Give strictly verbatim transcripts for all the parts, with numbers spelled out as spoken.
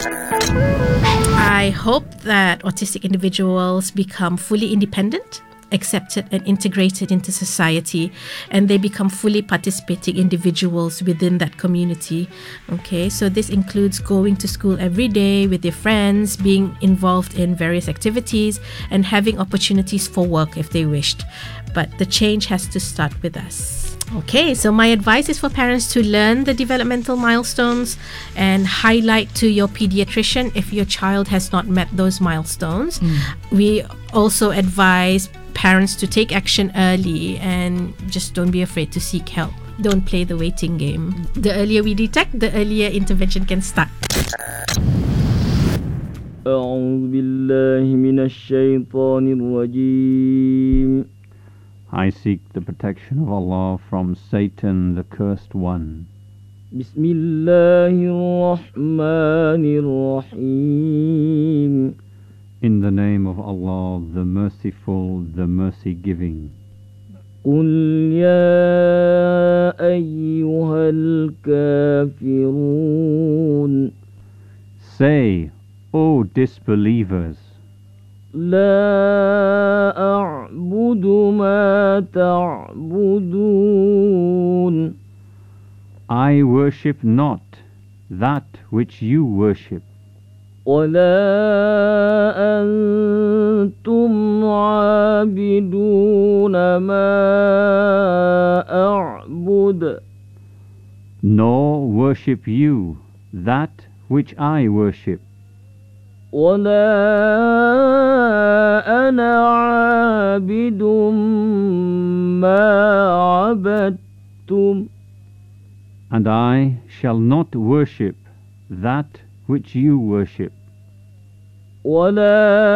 I hope that autistic individuals become fully independent, accepted and integrated into society, and they become fully participating individuals within that community. Okay, so this includes going to school every day with their friends, being involved in various activities, and having opportunities for work if they wished. But the change has to start with us. Okay, so my advice is for parents to learn the developmental milestones and highlight to your pediatrician if your child has not met those milestones. Mm. We also advise parents to take action early and just don't be afraid to seek help. Don't play the waiting game. The earlier we detect, the earlier intervention can start. أعوذ بالله من الشيطان الرجيم. I seek the protection of Allah from Satan, the cursed one. بسم الله الرحمن الرحيم. In the name of Allah, the merciful, the mercy-giving. قل يا أيها الكافرون. Say, O disbelievers, لا أعبد ما تعبدون. I worship not that which you worship. ولا أنتم عابدون ما أعبد. Nor worship you that which I worship. ولا أنا عابد ما عبدتم. And I shall not worship that which you worship. ولا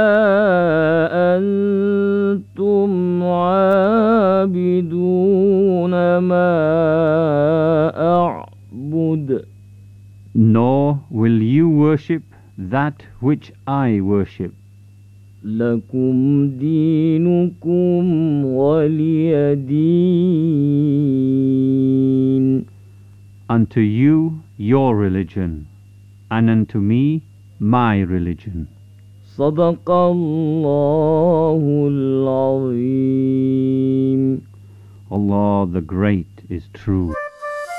أنتم عابدون ما أعبد. Nor will you worship that which I worship. لكم دينكم ولي دين. Unto you your religion, and unto me my religion. صدق الله العظيم. Allah the Great is true.